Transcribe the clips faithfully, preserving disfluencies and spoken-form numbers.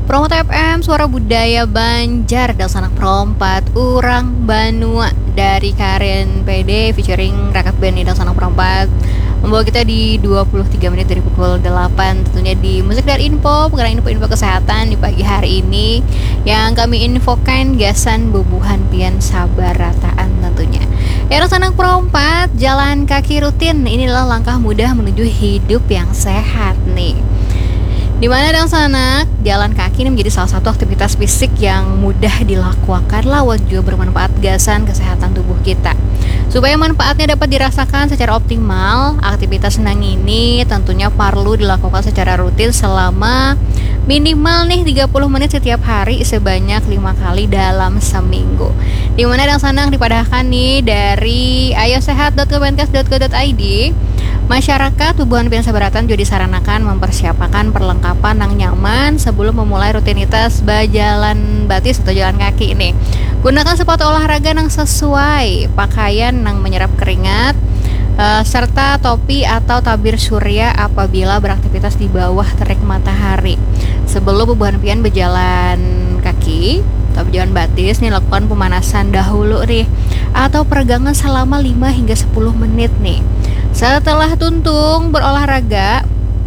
Promote F M, suara budaya Banjar, dan sanak perompat Urang Banua dari Karen P D featuring Rakat Band dan sanak perompat membawa kita di dua puluh tiga menit dari pukul delapan, tentunya di Musik dan Info, pengarang info-info kesehatan di pagi hari ini yang kami infokan gasan bubuhan pian sabar rataan tentunya. Ya, sanak perompat, jalan kaki rutin inilah langkah mudah menuju hidup yang sehat nih. Di mana dan sanak, jalan kaki ini menjadi salah satu aktivitas fisik yang mudah dilakukan lawan juga bermanfaat gasan kesehatan tubuh kita. Supaya manfaatnya dapat dirasakan secara optimal, aktivitas senang ini tentunya perlu dilakukan secara rutin selama minimal nih tiga puluh menit setiap hari sebanyak lima kali dalam seminggu. Di mana dan sanak dipadahkan nih dari ayosehat dot kemenkes dot go dot i d. Masyarakat tubuhan pian sabaratan juga disarankan mempersiapkan perlengkapan yang nyaman sebelum memulai rutinitas berjalan batis atau jalan kaki ini. Gunakan sepatu olahraga yang sesuai, pakaian yang menyerap keringat, uh, serta topi atau tabir surya apabila beraktivitas di bawah terik matahari. Sebelum bubuhan pian berjalan kaki atau berjalan batis nih, lakukan pemanasan dahulu nih atau peregangan selama lima hingga sepuluh menit nih. Setelah tuntung berolahraga,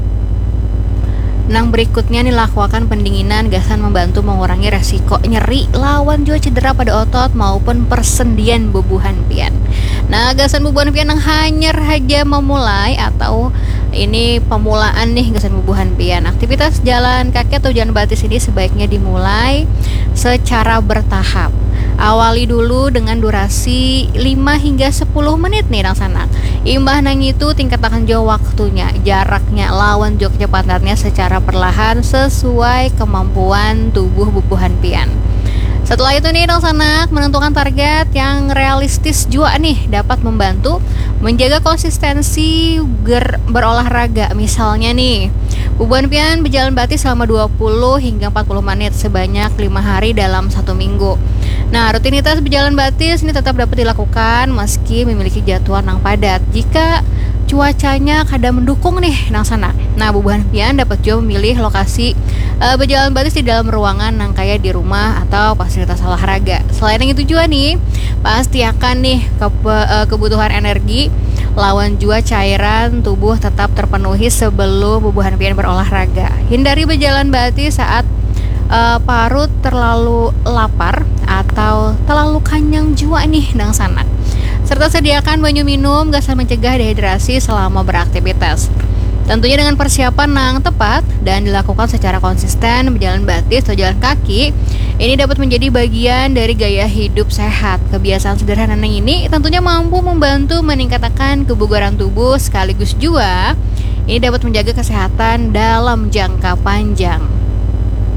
nang berikutnya nih lakukan pendinginan gasan membantu mengurangi resiko nyeri lawan juga cedera pada otot maupun persendian bubuhan pian. Nah, gasan bubuhan pian yang hanyar saja memulai atau ini pemulaan nih gasan bubuhan pian. Aktivitas jalan kaki atau jalan batis ini sebaiknya dimulai secara bertahap. Awali dulu dengan durasi lima hingga sepuluh menit nih nang sanak. Imbah nang itu tingkatkan jauh waktunya, jaraknya, lawan jauh kecepatannya secara perlahan sesuai kemampuan tubuh bubuhan pian. Setelah itu nih nang sanak, menentukan target yang realistis juga nih dapat membantu menjaga konsistensi ger- berolahraga. Misalnya nih, bubuhan pian berjalan batis selama dua puluh hingga empat puluh menit sebanyak lima hari dalam satu minggu. Nah, rutinitas berjalan batis ini tetap dapat dilakukan meski memiliki jadwal yang padat jika cuacanya kadang mendukung nih nang sanak. Nah, bubuhan pian dapat juga memilih lokasi uh, berjalan batis di dalam ruangan yang kayak di rumah atau fasilitas olahraga. Selain itu juga nih, pasti akan nih ke- uh, kebutuhan energi lawan juga cairan tubuh tetap terpenuhi sebelum bubuhan pian berolahraga. Hindari berjalan batis saat uh, parut terlalu lapar atau terlalu kenyang juga nih nang sanak. Serta sediakan banyu minum gasan mencegah dehidrasi selama beraktivitas. Tentunya dengan persiapan yang tepat dan dilakukan secara konsisten, berjalan batis atau jalan kaki ini dapat menjadi bagian dari gaya hidup sehat. Kebiasaan sederhana ini tentunya mampu membantu meningkatkan kebugaran tubuh sekaligus juga ini dapat menjaga kesehatan dalam jangka panjang.